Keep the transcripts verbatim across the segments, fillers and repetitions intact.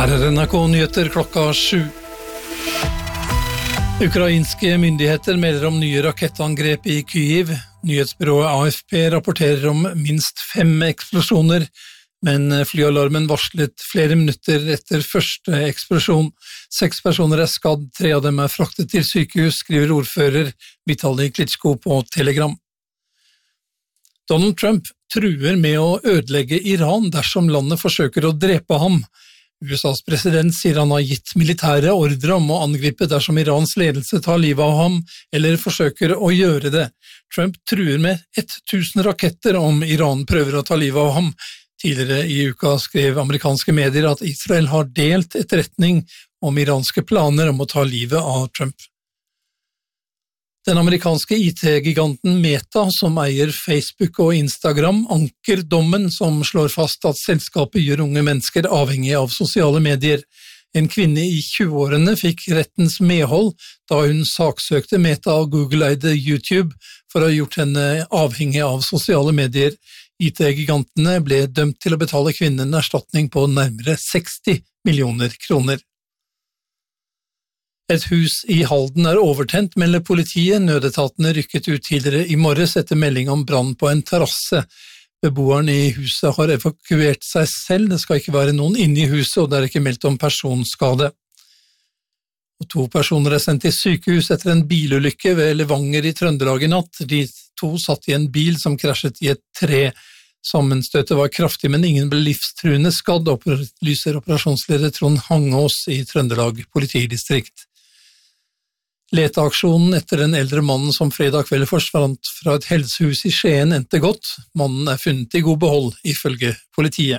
Her er N R K-nyheter klokka sju. Ukrainske myndigheter melder om nye rakettangrep i Kyiv. Nyhetsbyrået A F P rapporterer om minst fem eksplosjoner, men flyalarmen varslet flere minutter etter første eksplosjon. Seks personer er skadd, tre av dem er fraktet til sykehus, skriver ordfører Vitali Klitschko på Telegram. Donald Trump truer med å ødelegge Iran dersom landet forsøker å drepe ham. U S A's president sier han har gitt militære ordre om å angripe dersom Irans ledelse tar livet av ham, eller forsøker å gjøre det. Trump truer med tusen raketter om Iran prøver å ta livet av ham. Tidligere i uka skrev amerikanske medier at Israel har delt etterretning om iranske planer om å ta livet av Trump. Den amerikanske I T-giganten Meta, som eier Facebook og Instagram, anker dommen som slår fast at selskapet gjør unge mennesker avhengig av sosiale medier. En kvinne i tjueårene fikk rettens medhold da hun saksøkte Meta og Google-eide YouTube for å ha gjort henne avhengig av sosiale medier. I T-gigantene ble dømt til å betale kvinnen en erstatning på nærmere seksti millioner kroner. Et hus i Halden er overtent, melder politiet. Nødetatene rykket ut tidligere i morges etter melding om brann på en terrasse. Beboeren i huset har evakuert seg selv, det skal ikke være noen inne i huset, og det er ikke meldt om personskade. Og to personer er sendt til sykehus etter en bilulykke ved Levanger i Trøndelag i natt. De to satt i en bil som krasjet i et tre. Sammenstøtet var kraftig, men ingen ble livstruende skadd, opplyser operasjonsleder Trond Hangås i Trøndelag politidistrikt. Leteaksjonen etter den eldre mannen som fredag kveld forsvant fra et helsehus i Skien endte godt. Mannen er funnet i god behold, ifølge politiet.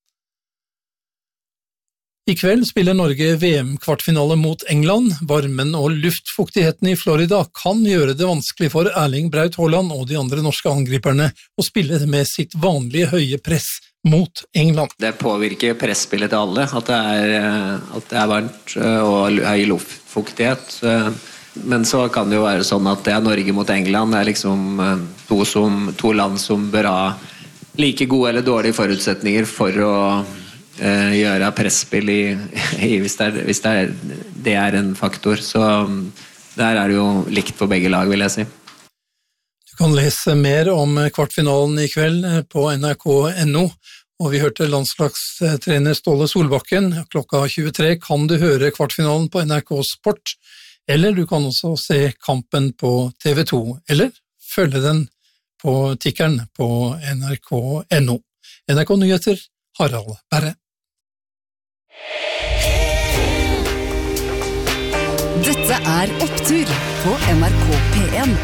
I kveld spiller Norge V M-kvartfinale mot England. Varmen og luftfuktigheten i Florida kan gjøre det vanskelig for Erling Braut Haaland og de andre norske angriperne å spille med sitt vanlige høye press mot England. Det påvirker presspillet til alle, at det er, at det er varmt og høy luftfuktighet. Men så kan det jo være sånn at det er Norge mot England, det er liksom to, som, to land som bør ha like gode eller dårlige forutsetninger for å eh, gjøre presspill i, i, hvis, det er, hvis det, er, det er en faktor. Så der er det jo likt på begge lag, vil jeg si. Du kan lese mer om kvartfinalen i kveld på N R K punktum N O, og vi hørte landslagstrener Ståle Solbakken. Klokka tjuetre kan du høre kvartfinalen på N R K Sport, eller du kan også se kampen på T V to, eller følge den på tikkeren på N R K punktum N O. N R K-nyheter, Harald Berre. Dette er Opptur på N R K P en.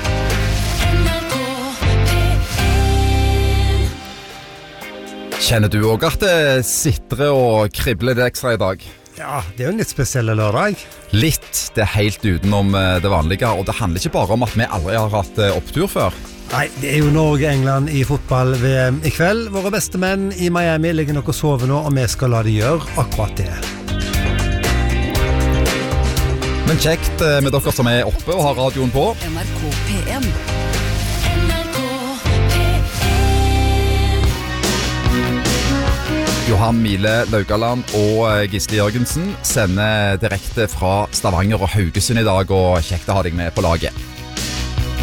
Kjenner du også at det sitter og kribler det ekstra i dag? Ja, det er jo en litt spesiell lørdag. Litt, det er helt utenom det vanlige, og det handler ikke bare om at vi aldri har hatt opptur før. Nei, det er jo Norge-England i fotball-V M i kveld. Våre beste menn i Miami ligger nok og sover nå, og vi skal la de gjøre akkurat det. Men kjekt med dere som er oppe og har radioen på. N R K P en. Johan Mile Laugaland og Gisli Jørgensen sender direkte fra Stavanger og Haugesund i dag, og kjekt å ha deg med på laget.